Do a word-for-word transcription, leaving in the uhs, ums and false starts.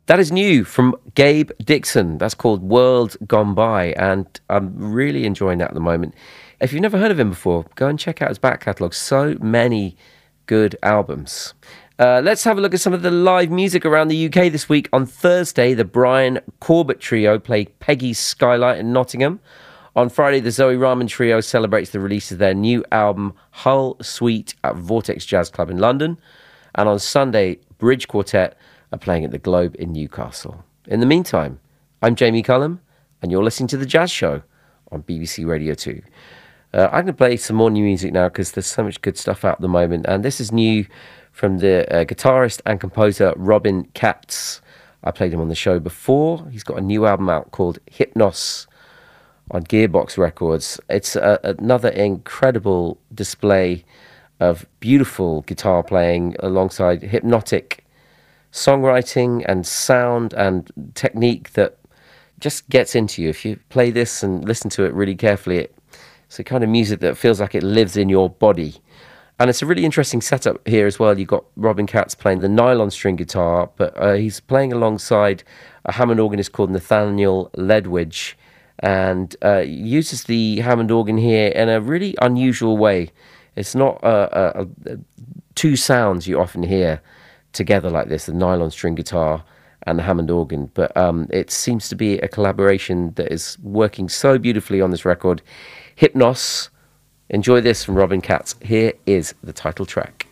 That is new from Gabe Dixon. That's called World Gone By, and I'm really enjoying that at the moment. If you've never heard of him before, go and check out his back catalogue. So many good albums. Uh, let's have a look at some of the live music around the U K this week. On Thursday, the Brian Corbett Trio played Peggy's Skylight in Nottingham. On Friday, the Zoe Rahman Trio celebrates the release of their new album, Hull Suite, at Vortex Jazz Club in London. And on Sunday, Bridge Quartet are playing at the Globe in Newcastle. In the meantime, I'm Jamie Cullum, and you're listening to The Jazz Show on B B C Radio two. Uh, I'm going to play some more new music now because there's so much good stuff out at the moment. And this is new from the uh, guitarist and composer Robin Katz. I played him on the show before. He's got a new album out called Hypnos on Gearbox Records. It's a, another incredible display of beautiful guitar playing alongside hypnotic songwriting and sound and technique that just gets into you. If you play this and listen to it really carefully, it, it's the kind of music that feels like it lives in your body. And it's a really interesting setup here as well. You've got Robin Katz playing the nylon string guitar, but uh, he's playing alongside a Hammond organist called Nathaniel Ledwidge, and uh, uses the Hammond organ here in a really unusual way. It's not uh, uh, uh, two sounds you often hear together like this, the nylon string guitar and the Hammond organ, but um, it seems to be a collaboration that is working so beautifully on this record. Hypnos. Enjoy this from Robin Katz. Here is the title track.